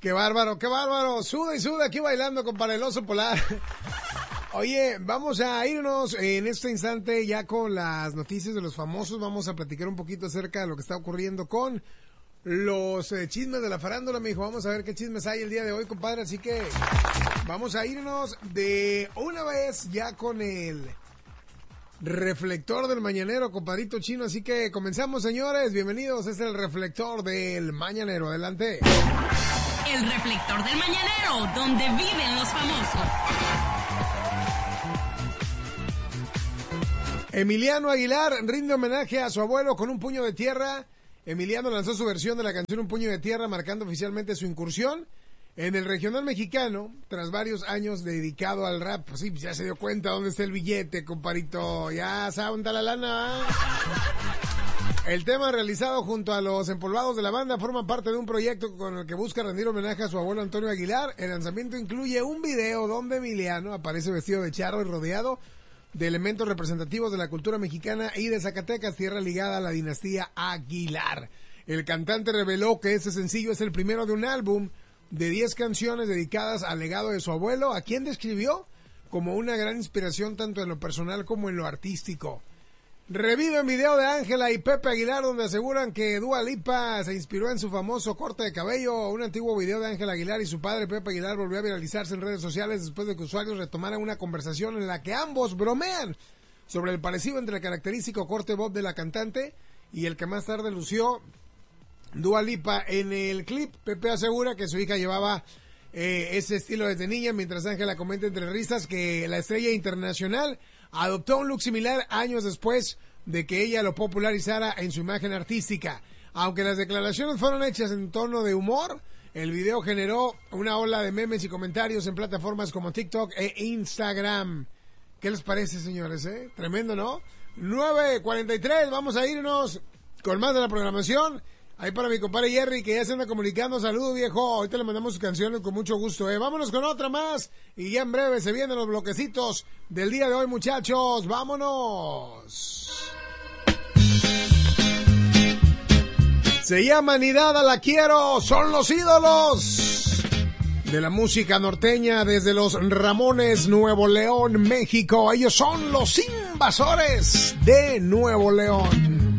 Qué bárbaro, qué bárbaro. Suda y suda aquí bailando con para el oso polar. Oye, vamos a irnos en este instante ya con las noticias de los famosos. Vamos a platicar un poquito acerca de lo que está ocurriendo con los chismes de la farándula, mijo. Vamos a ver qué chismes hay el día de hoy, compadre. Así que vamos a irnos de una vez ya con el reflector del mañanero, compadrito chino. Así que comenzamos, señores. Bienvenidos. Este es el reflector del mañanero. Adelante. El reflector del mañanero, donde viven los famosos. Emiliano Aguilar rinde homenaje a su abuelo con un puño de tierra. Emiliano lanzó su versión de la canción Un puño de tierra, marcando oficialmente su incursión en el regional mexicano, tras varios años dedicado al rap. Pues sí, ya se dio cuenta dónde está el billete, comparito. Ya sabe dónde está la lana, ¿eh? El tema, realizado junto a los empolvados de la banda, forma parte de un proyecto con el que busca rendir homenaje a su abuelo Antonio Aguilar. El lanzamiento incluye un video donde Emiliano aparece vestido de charro y rodeado de elementos representativos de la cultura mexicana y de Zacatecas, tierra ligada a la dinastía Aguilar. El cantante reveló que este sencillo es el primero de un álbum de 10 canciones dedicadas al legado de su abuelo, a quien describió como una gran inspiración tanto en lo personal como en lo artístico. Reviven video de Ángela y Pepe Aguilar, donde aseguran que Dua Lipa se inspiró en su famoso corte de cabello. Un antiguo video de Ángela Aguilar y su padre Pepe Aguilar volvió a viralizarse en redes sociales después de que usuarios retomaran una conversación en la que ambos bromean sobre el parecido entre el característico corte bob de la cantante y el que más tarde lució Dua Lipa en el clip. Pepe asegura que su hija llevaba ese estilo desde niña, mientras Ángela comenta entre risas que la estrella internacional adoptó un look similar años después de que ella lo popularizara en su imagen artística. Aunque las declaraciones fueron hechas en tono de humor, el video generó una ola de memes y comentarios en plataformas como TikTok e Instagram. ¿Qué les parece, señores? Tremendo, ¿no? 9:43, vamos a irnos con más de la programación. Ahí para mi compadre Jerry, que ya se anda comunicando. Saludos, viejo. Ahorita le mandamos sus canciones con mucho gusto. Vámonos con otra más. Y ya en breve se vienen los bloquecitos del día de hoy, muchachos. ¡Vámonos! Se llama Ni Dada La Quiero. Son los ídolos de la música norteña desde los Ramones, Nuevo León, México. Ellos son los Invasores de Nuevo León.